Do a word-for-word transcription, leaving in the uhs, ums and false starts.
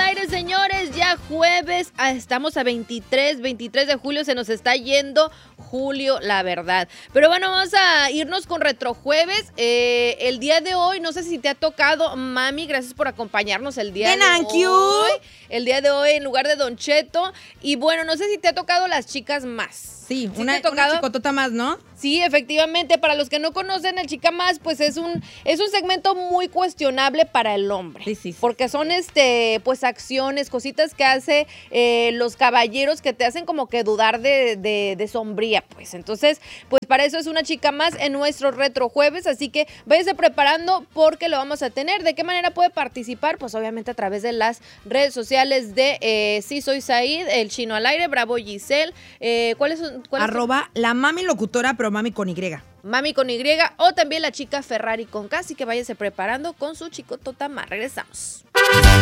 aire, señores, ya jueves, ah, estamos a veintitrés, veintitrés de julio, se nos está yendo julio, la verdad. Pero bueno, vamos a irnos con retrojueves. Eh, el día de hoy, no sé si te ha tocado, mami, gracias por acompañarnos el día de hoy. El día de hoy en lugar de Don Cheto. Y bueno, no sé si te ha tocado las chicas más. Sí, ¿Sí una, te ha tocado? una chicotota más, ¿no? Sí, efectivamente, para los que no conocen el Chica Más, pues es un es un segmento muy cuestionable para el hombre. Sí, sí, sí. Porque son este pues acciones, cositas que hace eh, los caballeros que te hacen como que dudar de, de, de sombría, pues. Entonces, pues para eso es una Chica Más en nuestro retrojueves, así que váyase preparando porque lo vamos a tener. ¿De qué manera puede participar? Pues obviamente a través de las redes sociales de eh, Sí Soy Said, El Chino al Aire, Bravo Giselle, eh, ¿cuáles son? ¿Cuáles Arroba la mami locutora, pero mami con Y. Mami con Y, o también la chica Ferrari con K, así que váyase preparando con su chicotota más. Regresamos.